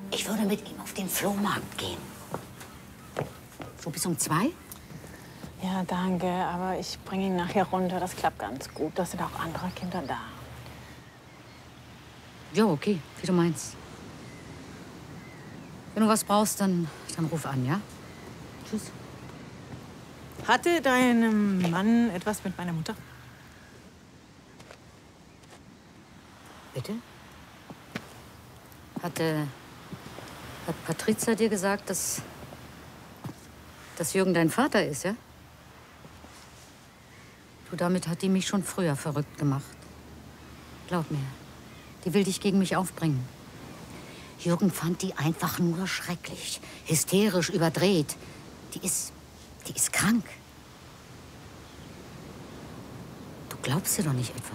Ich würde mit ihm auf den Flohmarkt gehen. So bis um 2? Ja, danke, aber ich bringe ihn nachher runter. Das klappt ganz gut. Da sind auch andere Kinder da. Ja, okay, wie du meinst. Wenn du was brauchst, dann ruf an, ja? Tschüss. Hatte dein Mann etwas mit meiner Mutter? Bitte? Hat Patrizia dir gesagt, dass Jürgen dein Vater ist, ja? Du, damit hat die mich schon früher verrückt gemacht. Glaub mir, die will dich gegen mich aufbringen. Jürgen fand die einfach nur schrecklich, hysterisch, überdreht. Die ist krank. Du glaubst ihr doch nicht etwa?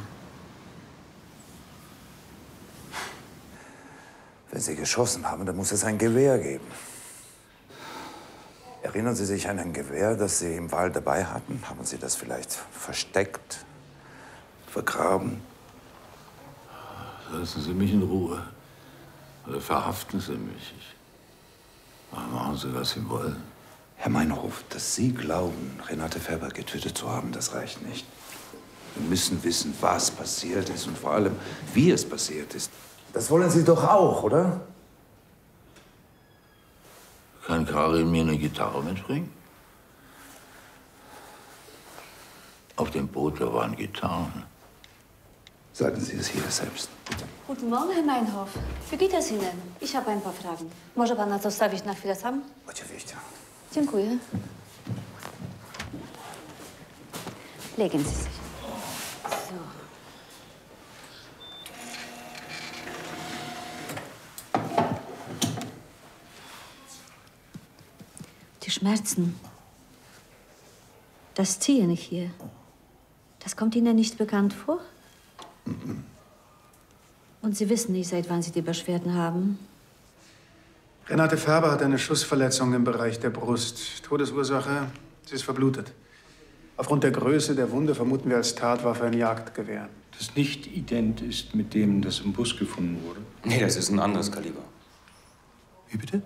Wenn Sie geschossen haben, dann muss es ein Gewehr geben. Erinnern Sie sich an ein Gewehr, das Sie im Wald dabei hatten? Haben Sie das vielleicht versteckt, vergraben? Lassen Sie mich in Ruhe. Oder verhaften Sie mich. Machen Sie, was Sie wollen. Herr Meinhof, dass Sie glauben, Renate Färber getötet zu haben, das reicht nicht. Wir müssen wissen, was passiert ist und vor allem, wie es passiert ist. Das wollen Sie doch auch, oder? Kann Karin mir eine Gitarre mitbringen? Auf dem Boot, da waren Gitarren. Sagen Sie es hier selbst, bitte. Guten Morgen, Herr Meinhof. Wie geht es Ihnen? Ich habe ein paar Fragen. Może pana zostawić na chwilę sam? Oczywiście. Dziękuję. Legen Sie sich. So. Die Schmerzen. Das Ziehen hier. Das kommt Ihnen nicht bekannt vor? Und Sie wissen nicht, seit wann Sie die Beschwerden haben? Renate Färber hat eine Schussverletzung im Bereich der Brust. Todesursache, sie ist verblutet. Aufgrund der Größe der Wunde vermuten wir als Tatwaffe ein Jagdgewehr. Das nicht ident ist mit dem, das im Bus gefunden wurde? Nee, das ist ein anderes Kaliber. Wie bitte?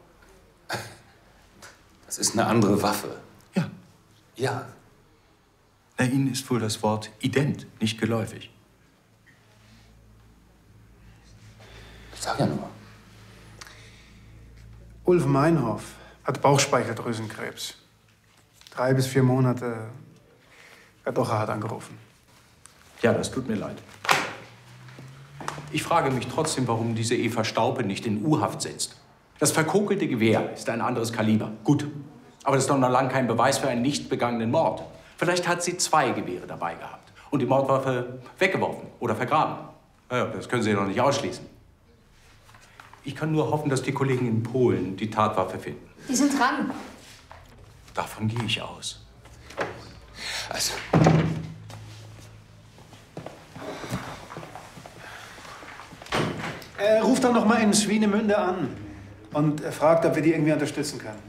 Das ist eine andere Waffe. Ja. Ja. Na, Ihnen ist wohl das Wort ident nicht geläufig. Sag ja nur. Ulf Meinhof hat Bauchspeicheldrüsenkrebs. 3 bis 4 Monate. Herr Docher hat angerufen. Ja, das tut mir leid. Ich frage mich trotzdem, warum diese Eva Staupe nicht in U-Haft sitzt. Das verkokelte Gewehr ist ein anderes Kaliber. Gut. Aber das ist doch noch lange kein Beweis für einen nicht begangenen Mord. Vielleicht hat sie 2 Gewehre dabei gehabt und die Mordwaffe weggeworfen oder vergraben. Ja, das können Sie doch nicht ausschließen. Ich kann nur hoffen, dass die Kollegen in Polen die Tatwaffe finden. Die sind dran. Davon gehe ich aus. Also. Er ruft dann noch mal in Swinemünde an und er fragt, ob wir die irgendwie unterstützen können.